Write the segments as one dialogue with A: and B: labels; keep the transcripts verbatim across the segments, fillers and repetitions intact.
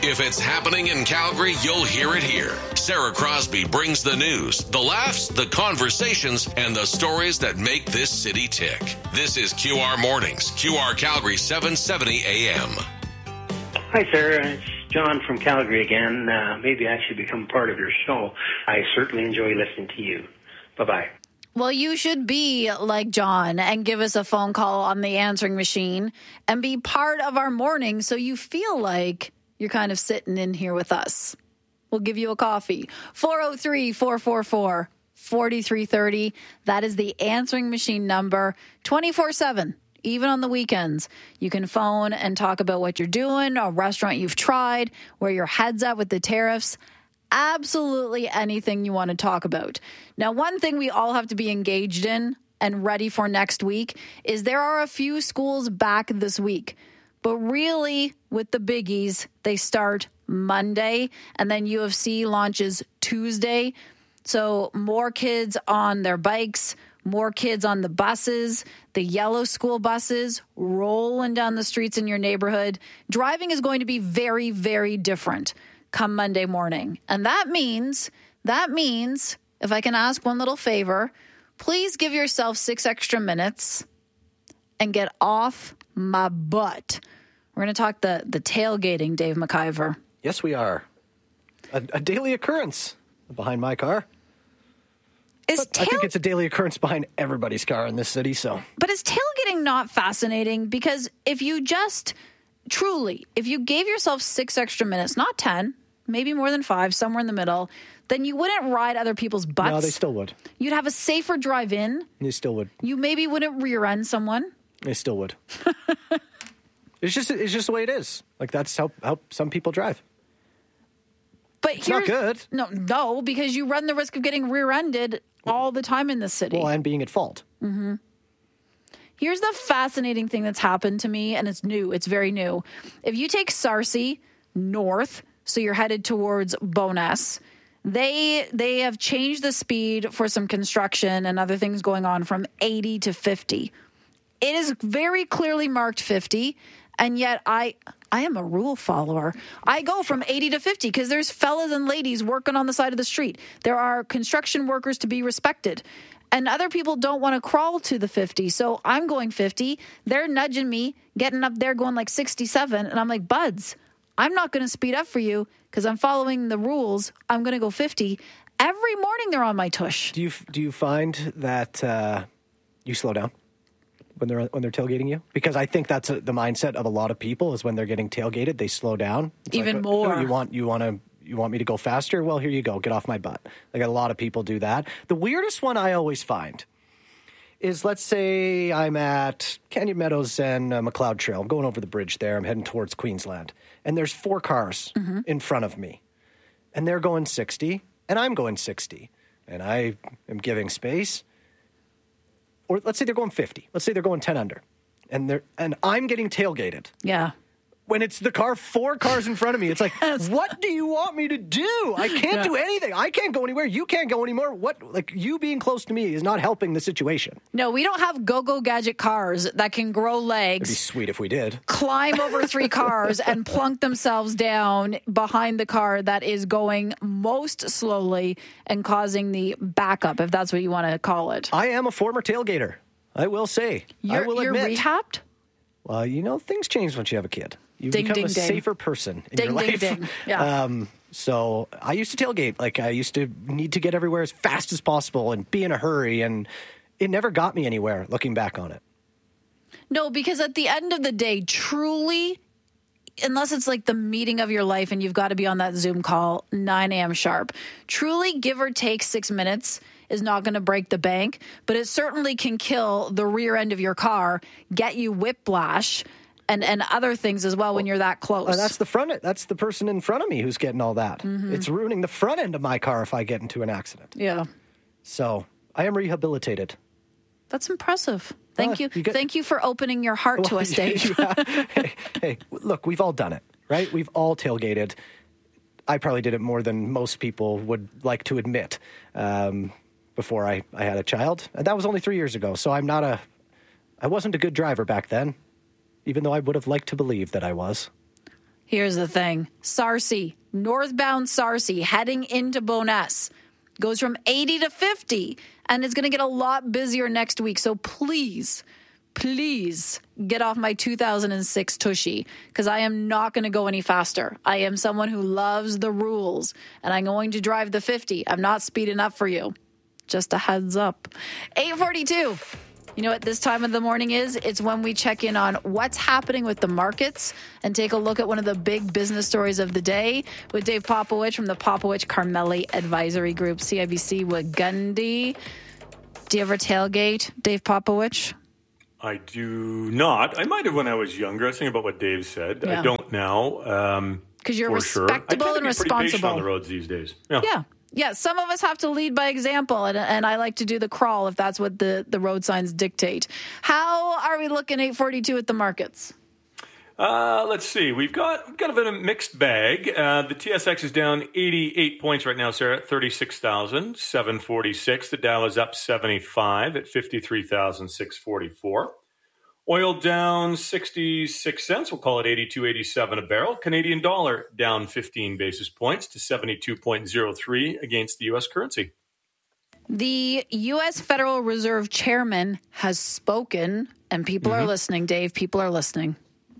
A: If it's happening in Calgary, you'll hear it here. Sarah Crosby brings the news, the laughs, the conversations, and the stories that make this city tick. This is Q R Mornings, Q R Calgary seven seventy A M.
B: Hi, Sarah. It's John from Calgary again. Uh, maybe I should become part of your show. I certainly enjoy listening to you. Bye-bye.
C: Well, you should be like John and give us a phone call on the answering machine and be part of our morning so you feel like you're kind of sitting in here with us. We'll give you a coffee. four oh three, four four four, four three three oh. That is the answering machine number twenty-four seven. Even on the weekends, you can phone and talk about what you're doing, a restaurant you've tried, where your head's at with the tariffs. Absolutely anything you want to talk about. Now, one thing we all have to be engaged in and ready for next week is there are a few schools back this week. But really, with the biggies, they start Monday, and then U of C launches Tuesday. So more kids on their bikes, more kids on the buses, the yellow school buses rolling down the streets in your neighborhood. Driving is going to be very, very different come Monday morning. And that means, that means, if I can ask one little favor, please give yourself six extra minutes and get off my butt. We're going to talk the, the tailgating, Dave McIver.
D: Yes, we are. A, a daily occurrence behind my car.
C: Is
D: tail- I think it's a daily occurrence behind everybody's car in this city. So,
C: But is tailgating not fascinating? Because if you just, truly, if you gave yourself six extra minutes, not ten, maybe more than five, somewhere in the middle, then you wouldn't ride other people's butts.
D: No, they still would.
C: You'd have a safer drive in.
D: They still would.
C: You maybe wouldn't rear end someone.
D: They still would. It's just it's just the way it is. Like, that's how, how some people drive.
C: But
D: it's not good.
C: No, no, because you run the risk of getting rear-ended all the time in this city.
D: Well, and being at fault.
C: Mm-hmm. Here's the fascinating thing that's happened to me, and it's new. It's very new. If you take Sarcee north, so you're headed towards Bowness, they they have changed the speed for some construction and other things going on from eighty to fifty. It is very clearly marked fifty, and yet I I am a rule follower. I go from eighty to fifty because there's fellas and ladies working on the side of the street. There are construction workers to be respected. And other people don't want to crawl to the fifty. So I'm going fifty. They're nudging me, getting up there going like sixty-seven. And I'm like, buds, I'm not going to speed up for you because I'm following the rules. I'm going to go fifty. Every morning they're on my tush.
D: Do you do you find that uh, you slow down when they're when they're tailgating you? Because I think that's a, the mindset of a lot of people is when they're getting tailgated, they slow down. It's
C: Even
D: like,
C: more.
D: Oh, you want you want to you want me to go faster? Well, here you go. Get off my butt. Like, a lot of people do that. The weirdest one I always find is, let's say I'm at Canyon Meadows and uh, McLeod Trail. I'm going over the bridge there. I'm heading towards Queensland. And there's four cars mm-hmm. in front of me. And they're going sixty, and I'm going sixty. And I am giving space. Or let's say they're going fifty. Let's say they're going ten under. And they're and I'm getting tailgated.
C: Yeah.
D: When it's the car, four cars in front of me, it's like, what do you want me to do? I can't yeah. do anything. I can't go anywhere. You can't go anymore. What, like, you being close to me is not helping the situation.
C: No, we don't have go-go gadget cars that can grow legs.
D: It'd be sweet if we did.
C: Climb over three cars and plunk themselves down behind the car that is going most slowly and causing the backup, if that's what you want to call it.
D: I am a former tailgater. I will say.
C: You're,
D: I will
C: you're
D: admit.
C: rehabbed?
D: Well, you know, things change once you have a kid. You
C: ding,
D: become
C: ding,
D: a
C: ding.
D: safer person in
C: ding,
D: your life.
C: Ding, ding. Yeah.
D: Um, so I used to tailgate. Like, I used to need to get everywhere as fast as possible and be in a hurry. And it never got me anywhere looking back on it.
C: No, because at the end of the day, truly, unless it's like the meeting of your life and you've got to be on that Zoom call nine a.m. sharp, truly give or take six minutes is not going to break the bank. But it certainly can kill the rear end of your car, get you whiplash, And, and other things as well when you're that close.
D: Uh, that's the front. That's the person in front of me who's getting all that. Mm-hmm. It's ruining the front end of my car if I get into an accident.
C: Yeah.
D: So I am rehabilitated.
C: That's impressive. Thank uh, you. you get,
D: Thank
C: you for opening your heart well, to us, Dave.
D: Yeah. hey, hey, look, we've all done it, right? We've all tailgated. I probably did it more than most people would like to admit um, before I, I had a child. And that was only three years ago. So I'm not a, I wasn't a good driver back then. Even though I would have liked to believe that I was.
C: Here's the thing. Sarcee, northbound Sarcee, heading into Bowness, goes from eighty to fifty, and it's going to get a lot busier next week. So please, please get off my two thousand six Tushy, because I am not going to go any faster. I am someone who loves the rules, and I'm going to drive the fifty. I'm not speeding up for you. Just a heads up. eight forty-two. You know what this time of the morning is? It's when we check in on what's happening with the markets and take a look at one of the big business stories of the day with Dave Popowich from the Popowich Carmeli Advisory Group, C I B C Wagundi. Do you ever tailgate, Dave Popowich?
E: I do not. I might have when I was younger. I was thinking about what Dave said.
C: Yeah.
E: I don't now. Um,
C: Because you're
E: for
C: respectable
E: sure. I
C: and
E: tend to be
C: responsible.
E: pretty patient on the roads these days. Yeah.
C: Yeah. Yeah, some of us have to lead by example, and, and I like to do the crawl if that's what the, the road signs dictate. How are we looking eight forty-two at the markets?
E: Uh, let's see. We've got we've got a bit of a mixed bag. Uh, the T S X is down eighty-eight points right now, Sarah, at thirty-six thousand seven hundred forty-six. The Dow is up seventy-five at fifty-three thousand six hundred forty-four. Oil down sixty-six cents. We'll call it eighty-two eighty-seven a barrel. Canadian dollar down fifteen basis points to seventy-two point zero three against the U S currency.
C: The U S Federal Reserve Chairman has spoken, and people mm-hmm. are listening, Dave. People are listening.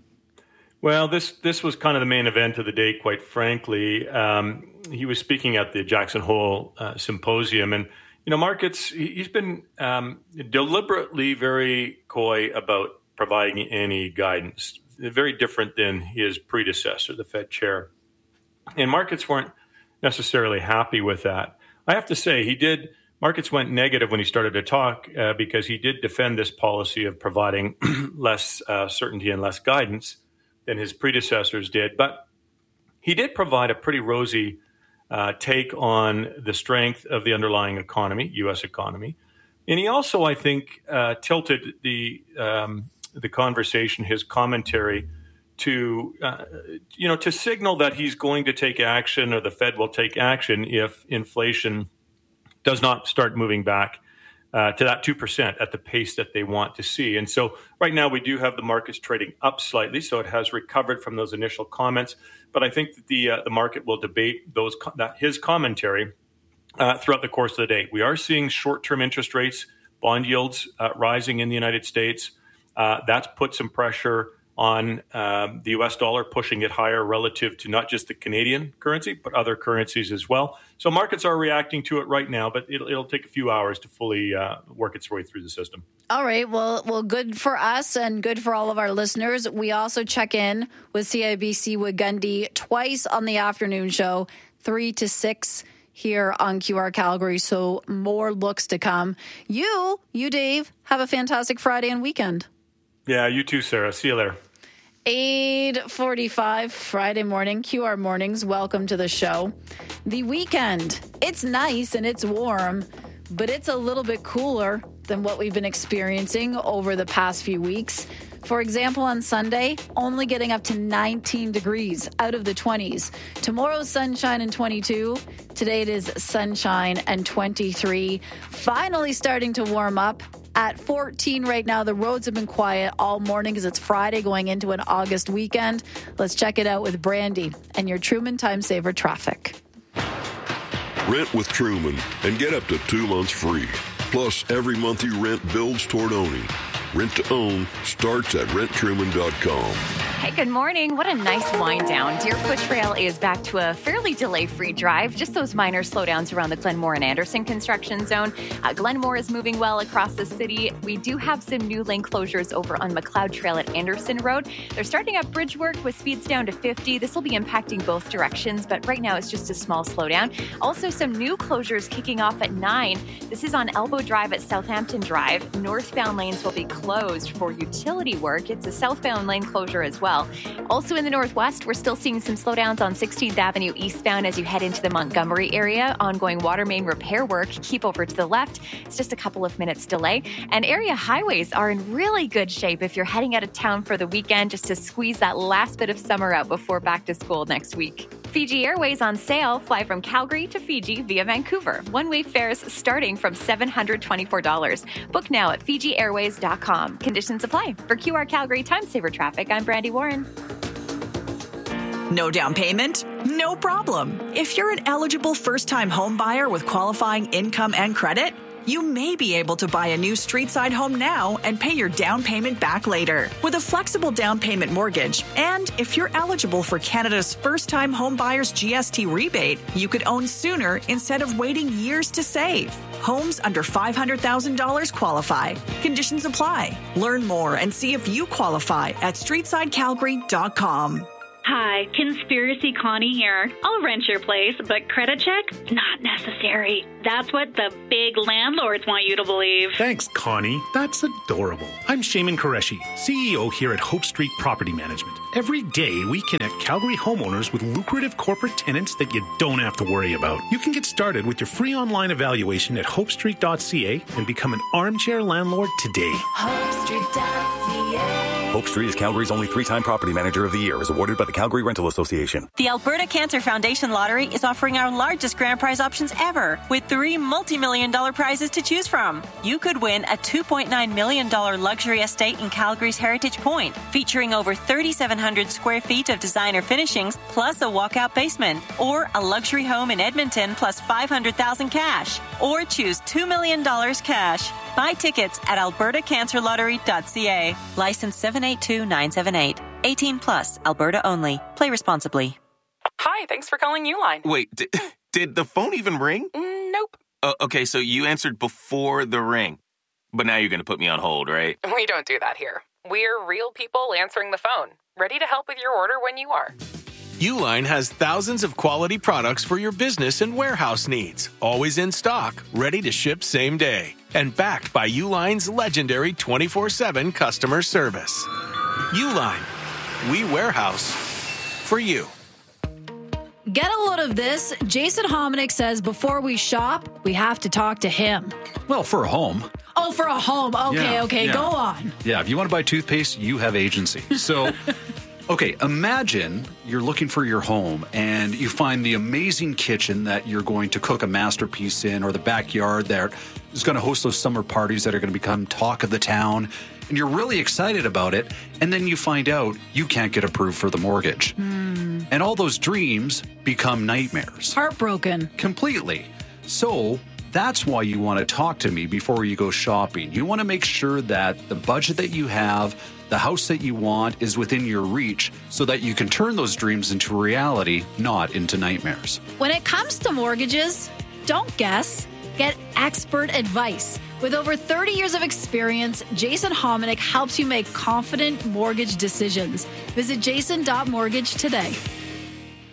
E: Well, this this was kind of the main event of the day, quite frankly. Um, he was speaking at the Jackson Hole uh, Symposium, and you know, markets, he's been um, deliberately very coy about providing any guidance, very different than his predecessor, the Fed chair. And markets weren't necessarily happy with that. I have to say, he did, markets went negative when he started to talk uh, because he did defend this policy of providing less uh, certainty and less guidance than his predecessors did. But he did provide a pretty rosy Uh, take on the strength of the underlying economy, U S economy. And he also, I think, uh, tilted the um, the conversation, his commentary, to, uh, you know, to signal that he's going to take action, or the Fed will take action if inflation does not start moving back uh, to that two percent at the pace that they want to see. And so right now we do have the markets trading up slightly, so it has recovered from those initial comments. But I think that the uh, the market will debate those that his commentary uh, throughout the course of the day. We are seeing short-term interest rates, bond yields uh, rising in the United States. Uh, that's put some pressure on um, the U S dollar, pushing it higher relative to not just the Canadian currency, but other currencies as well. So markets are reacting to it right now, but it'll, it'll take a few hours to fully uh, work its way through the system.
C: All right. Well, well, good for us and good for all of our listeners. We also check in with C I B C Wagundi twice on the afternoon show, three to six here on Q R Calgary. So more looks to come. You, you, Dave, have a fantastic Friday and weekend.
E: Yeah, you too, Sarah. See you later.
C: eight forty-five Friday morning, Q R Mornings. Welcome to the show. The weekend, it's nice and it's warm, but it's a little bit cooler than what we've been experiencing over the past few weeks. For example, on Sunday, only getting up to nineteen degrees out of the twenties. Tomorrow's sunshine and twenty-two. Today it is sunshine and twenty-three. Finally starting to warm up at fourteen right now. The roads have been quiet all morning because it's Friday going into an August weekend. Let's check it out with Brandy and your Truman Time Saver traffic.
F: Rent with Truman and get up to two months free. Plus, every month you rent builds toward owning. Rent to own starts at rent truman dot com.
G: Hey, good morning. What a nice wind down. Deerfoot Trail is back to a fairly delay-free drive. Just those minor slowdowns around the Glenmore and Anderson construction zone. Uh, Glenmore is moving well across the city. We do have some new lane closures over on McLeod Trail at Anderson Road. They're starting up bridge work with speeds down to fifty. This will be impacting both directions, but right now it's just a small slowdown. Also, some new closures kicking off at nine. This is on Elbow Drive at Southampton Drive. Northbound lanes will be closed for utility work. It's a southbound lane closure as well. Also in the northwest, we're still seeing some slowdowns on sixteenth Avenue eastbound as you head into the Montgomery area. Ongoing water main repair work. Keep over to the left. It's just a couple of minutes delay. And area highways are in really good shape if you're heading out of town for the weekend, just to squeeze that last bit of summer out before back to school next week. Fiji Airways on sale. Fly from Calgary to Fiji via Vancouver. One-way fares starting from seven hundred twenty-four dollars. Book now at fiji airways dot com. Conditions apply. For Q R Calgary Time Saver Traffic, I'm Brandy Warren.
H: No down payment? No problem. If you're an eligible first-time home buyer with qualifying income and credit, you may be able to buy a new street-side home now and pay your down payment back later with a flexible down payment mortgage. And if you're eligible for Canada's first-time home buyers G S T rebate, you could own sooner instead of waiting years to save. Homes under five hundred thousand dollars qualify. Conditions apply. Learn more and see if you qualify at street side calgary dot com.
I: Hi, Conspiracy Connie here. I'll rent your place, but credit check? Not necessary. That's what the big landlords want you to believe.
J: Thanks, Connie. That's adorable. I'm Shaman Qureshi, C E O here at Hope Street Property Management. Every day, we connect Calgary homeowners with lucrative corporate tenants that you don't have to worry about. You can get started with your free online evaluation at hope street dot c a and become an armchair landlord today.
K: hope street dot c a
L: Hope Street is Calgary's only three-time Property Manager of the Year, as awarded by the Calgary Rental Association.
M: The Alberta Cancer Foundation Lottery is offering our largest grand prize options ever, with three multi-million dollar prizes to choose from. You could win a two point nine million dollars luxury estate in Calgary's Heritage Point, featuring over thirty-seven hundred square feet of designer finishings, plus a walkout basement, or a luxury home in Edmonton, plus five hundred thousand dollars cash, or choose two million dollars cash. Buy tickets at alberta cancer lottery dot c a. License seven eight two nine seven eight. eighteen plus, Alberta only. Play responsibly.
N: Hi, thanks for calling Uline.
O: Wait, did, did the phone even ring?
N: Mm, nope.
O: Uh, okay, so you answered before the ring. But now you're going to put me on hold, right?
N: We don't do that here. We're real people answering the phone, ready to help with your order when you are.
P: Uline has thousands of quality products for your business and warehouse needs, always in stock, ready to ship same day, and backed by Uline's legendary twenty-four seven customer service. Uline, we warehouse for you.
C: Get a load of this. Jason Hominick says before we shop, we have to talk to him.
Q: Well, for a home.
C: Oh, for a home. Okay,
Q: Yeah,
C: okay,
Q: yeah.
C: go on.
Q: Yeah, if you want to buy toothpaste, you have agency. So, okay, imagine you're looking for your home and you find the amazing kitchen that you're going to cook a masterpiece in, or the backyard that is going to host those summer parties that are going to become talk of the town. And you're really excited about it. And then you find out you can't get approved for the mortgage.
C: Mm.
Q: And all those dreams become nightmares.
C: Heartbroken.
Q: Completely. So that's why you want to talk to me before you go shopping. You want to make sure that the budget that you have, the house that you want, is within your reach so that you can turn those dreams into reality, not into nightmares.
C: When it comes to mortgages, don't guess. Get expert advice. With over thirty years of experience, Jason Hominick helps you make confident mortgage decisions. Visit jason dot mortgage today.